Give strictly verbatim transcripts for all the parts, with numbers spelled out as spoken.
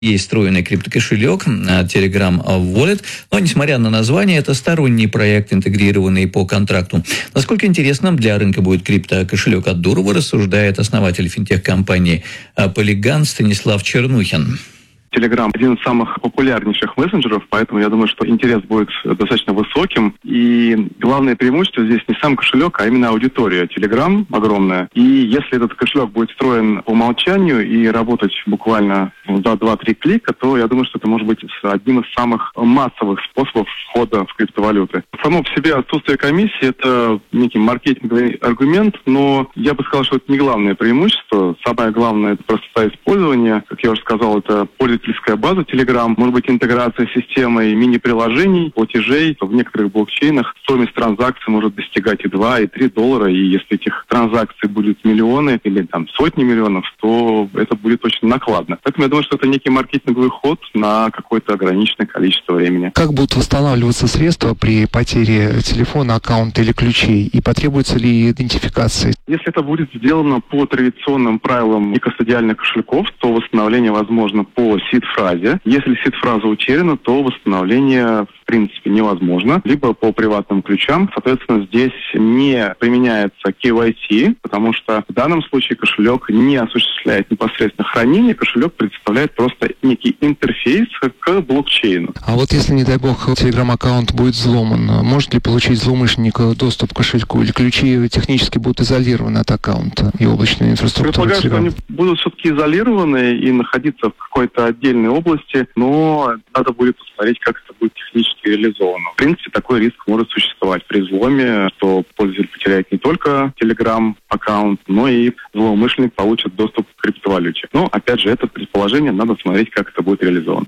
есть встроенный криптокошелек Telegram Wallet, но, несмотря на название, это сторонний проект, интегрированный по контракту. Насколько интересным для рынка будет криптокошелек от Дурова, рассуждает основатель финтех-компании Polygon Станислав Чернухин. Telegram один из самых популярнейших мессенджеров, поэтому я думаю, что интерес будет достаточно высоким. И главное преимущество здесь не сам кошелек, а именно аудитория. Telegram огромная. И если этот кошелек будет встроен по умолчанию и работать буквально за два-три клика, то я думаю, что это может быть одним из самых массовых способов входа в криптовалюты. Само по себе отсутствие комиссии – это некий маркетинговый аргумент, но я бы сказал, что это не главное преимущество. Самое главное – это простота использования. Как я уже сказал, это пользовательская база Telegram, может быть интеграция с системой мини-приложений, платежей. В некоторых блокчейнах стоимость транзакций может достигать и два, и три доллара. И если этих транзакций будет миллионы или там сотни миллионов, то это будет очень накладно. Поэтому я думаю, что это некий маркетинговый ход на какое-то ограниченное количество времени. Как будут восстанавливаться средства при потере телефона, аккаунта или ключей? И потребуется ли идентификация? Если это будет сделано по традиционным правилам некастодиальных кошельков, то восстановление возможно по сид-фразе. Если сид-фраза утеряна, то восстановление в принципе невозможно. Либо по приватным ключам. Соответственно, здесь не применяется кей вай си, потому что в данном случае кошелек не осуществляет непосредственно хранение. Кошелек представляет просто некий интерфейс к блокчейну. А вот если, не дай бог, Telegram-аккаунт будет взломан, может ли получить злоумышленник доступ к кошельку? Или ключи технически будут изолированы от аккаунта и облачной инфраструктуры? Предполагаю, что они будут все-таки изолированы и находиться в какой-то отдельной области, но надо будет посмотреть, как это будет технически реализовано. В принципе, такой риск может существовать при взломе, что пользователь потеряет не только Telegram-аккаунт, но и злоумышленник получит доступ к криптовалюте. Но, опять же, это предположение, надо смотреть, как это будет реализовано.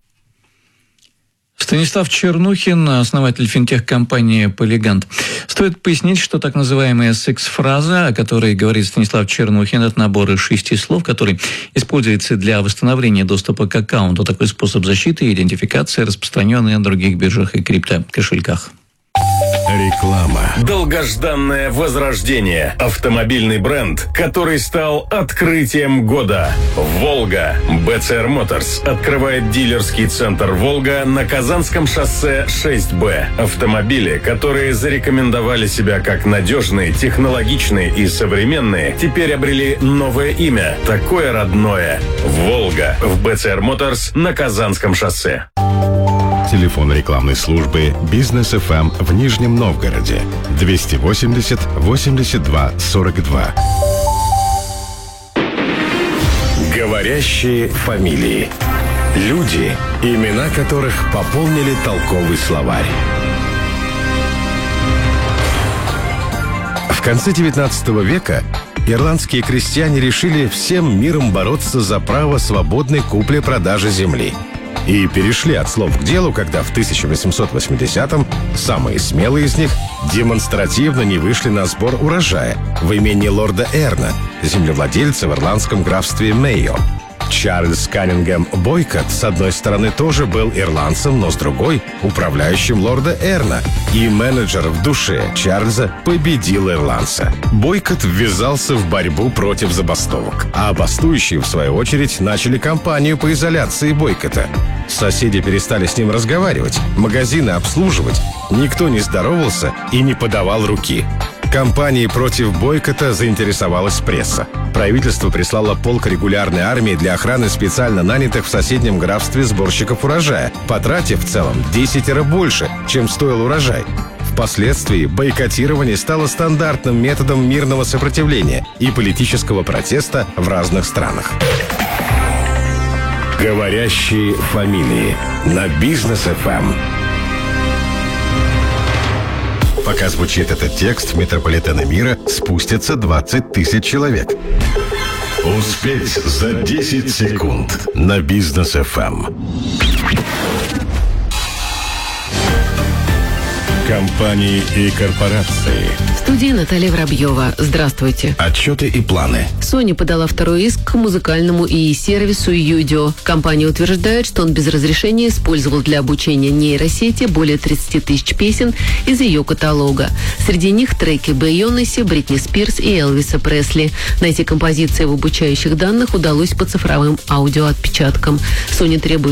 Станислав Чернухин, основатель финтех-компании Polygon. Стоит пояснить, что так называемая эс икс-фраза, о которой говорит Станислав Чернухин, это набор из шести слов, который используется для восстановления доступа к аккаунту. Такой способ защиты и идентификации распространенный на других биржах и криптокошельках. Реклама. Долгожданное возрождение. Автомобильный бренд, который стал открытием года. «Волга». бэ цэ эр Motors открывает дилерский центр «Волга» на Казанском шоссе шесть бэ. Автомобили, которые зарекомендовали себя как надежные, технологичные и современные, теперь обрели новое имя, такое родное. «Волга» в бэ цэ эр Motors на Казанском шоссе. Телефон рекламной службы «Бизнес эф эм» в Нижнем Новгороде двести восемьдесят восемьдесят два сорок два. Говорящие фамилии. Люди, имена которых пополнили толковый словарь. В конце девятнадцатого века ирландские крестьяне решили всем миром бороться за право свободной купли-продажи земли. И перешли от слов к делу, когда в тысяча восемьсот восьмидесятом самые смелые из них демонстративно не вышли на сбор урожая в имении лорда Эрна, землевладельца в ирландском графстве Мейо. Чарльз Каннингем Бойкот, с одной стороны, тоже был ирландцем, но с другой — управляющим лорда Эрна. И менеджер в душе Чарльза победил ирландца. Бойкот ввязался в борьбу против забастовок. А бастующие, в свою очередь, начали кампанию по изоляции Бойкота. Соседи перестали с ним разговаривать, магазины обслуживать. Никто не здоровался и не подавал руки. Кампанией против бойкота заинтересовалась пресса. Правительство прислало полк регулярной армии для охраны специально нанятых в соседнем графстве сборщиков урожая, потратив в целом в десятеро больше, чем стоил урожай. Впоследствии бойкотирование стало стандартным методом мирного сопротивления и политического протеста в разных странах. Говорящие фамилии на Бизнес эф эм. Пока звучит этот текст, в метрополитены мира спустятся двадцать тысяч человек. Успеть за десять секунд на Бизнес эф эм. Компании и корпорации. В студии Наталья Воробьева. Здравствуйте. Отчеты и планы. Sony подала второй иск к музыкальному ИИ-сервису Юдио. Компания утверждает, что он без разрешения использовал для обучения нейросети более тридцать тысяч песен из ее каталога. Среди них треки Бейонсе, Бритни Спирс и Элвиса Пресли. Найти композиции в обучающих данных удалось по цифровым аудиоотпечаткам. Sony требует